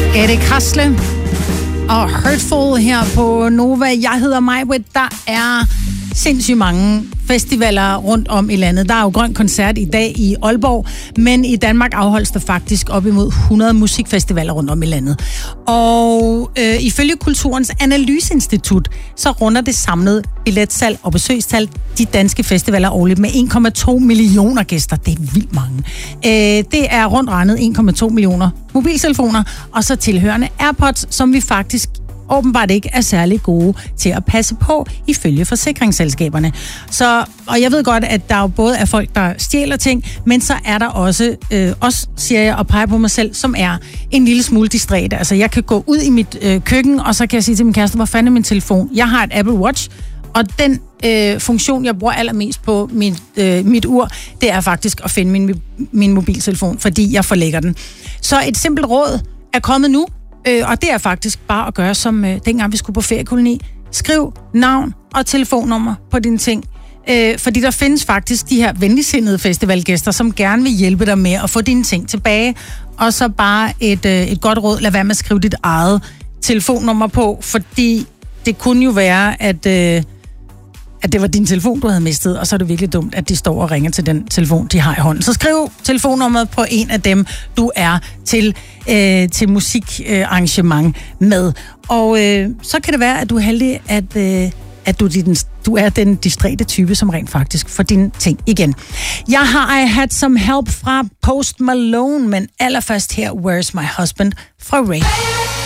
Erik Hasle og Hurtful her på Nova. Jeg hedder Majbrit. Der er sindssygt mange festivaler rundt om i landet. Der er jo Grøn Koncert i dag i Aalborg, men i Danmark afholdes der faktisk op imod 100 musikfestivaler rundt om i landet. Og ifølge Kulturens Analyseinstitut, så runder det samlede billetsalg og besøgstal de danske festivaler årligt med 1,2 millioner gæster. Det er vildt mange. Det er rundt regnet 1,2 millioner mobiltelefoner, og så tilhørende AirPods, som vi faktisk åbenbart ikke er særlig gode til at passe på, ifølge forsikringsselskaberne. Og jeg ved godt, at der jo både er folk, der stjæler ting, men så er der også, siger jeg og peger på mig selv, som er en lille smule distræt. Altså, jeg kan gå ud i mit køkken, og så kan jeg sige til min kæreste, hvor fanden er min telefon? Jeg har et Apple Watch, og den funktion, jeg bruger allermest på mit ur, det er faktisk at finde min mobiltelefon, fordi jeg forlægger den. Så et simpelt råd er kommet nu, og det er faktisk bare at gøre som dengang vi skulle på feriekoloni. Skriv navn og telefonnummer på dine ting. Fordi der findes faktisk de her venligsindede festivalgæster, som gerne vil hjælpe dig med at få dine ting tilbage. Og så bare et godt råd, lad være med at skrive dit eget telefonnummer på, fordi det kunne jo være, at det var din telefon, du havde mistet, og så er det virkelig dumt, at de står og ringer til den telefon, de har i hånden. Så skriv telefonnummeret på en af dem, du er til musikarrangement med. Og så kan det være, at du er heldig, at du er den distræte type, som rent faktisk får dine ting igen. Jeg har I Had Some Help fra Post Malone, men allerførst her, Where's My Husband fra Ray.